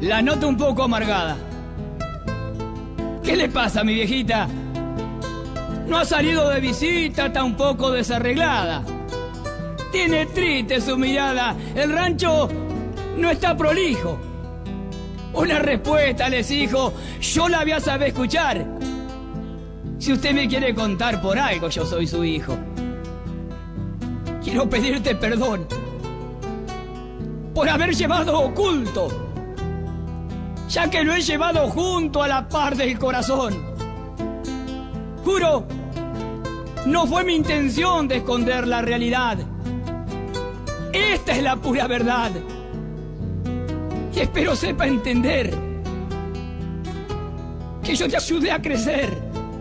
La noto un poco amargada. ¿Qué le pasa, mi viejita? No ha salido de visita, está un poco desarreglada. Tiene triste su mirada. El rancho no está prolijo. Una respuesta les dijo, yo la voy a saber escuchar. Si usted me quiere contar por algo, yo soy su hijo. Quiero pedirte perdón por haber llevado oculto, ya que lo he llevado junto a la par del corazón. Juro, no fue mi intención de esconder la realidad. Esta es la pura verdad. Y espero sepa entender que yo te ayudé a crecer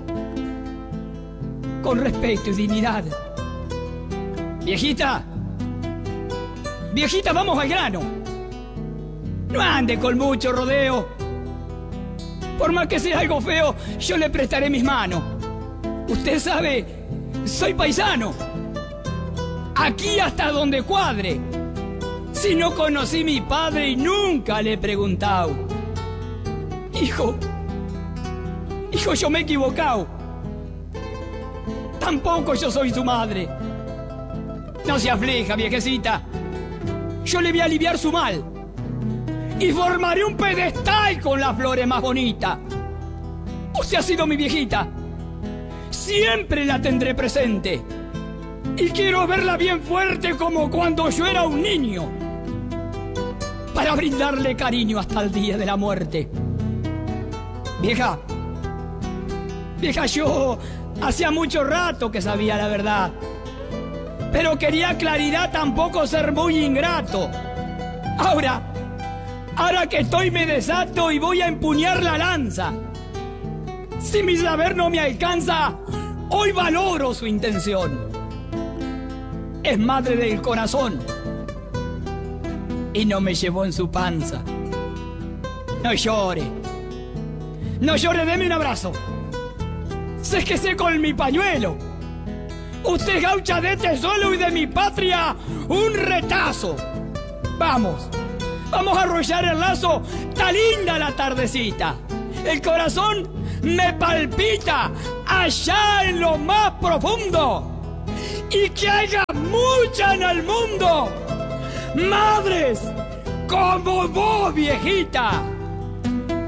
con respeto y dignidad. Viejita, vamos al grano. No ande con mucho rodeo. Por más que sea algo feo, yo le prestaré mis manos. Usted sabe, soy paisano. Aquí hasta donde cuadre. Si no conocí a mi padre y nunca le he preguntado. Hijo, yo me he equivocado. Tampoco yo soy su madre. No se aflija, viejecita. Yo le voy a aliviar su mal. Y formaré un pedestal con las flores más bonitas. Usted ha sido mi viejita. Siempre la tendré presente. Y quiero verla bien fuerte como cuando yo era un niño. Para brindarle cariño hasta el día de la muerte. Vieja, yo hacía mucho rato que sabía la verdad. Pero quería claridad, tampoco ser muy ingrato. Ahora que estoy me desato y voy a empuñar la lanza. Si mi saber no me alcanza, hoy valoro su intención. Es madre del corazón y no me llevó en su panza. No llore, deme un abrazo. Séquese con mi pañuelo. Usted gaucha de este suelo y de mi patria un retazo. Vamos a arrollar el lazo. Está linda la tardecita. El corazón me palpita allá en lo más profundo. Y que haya mucha en el mundo madres como vos, viejita.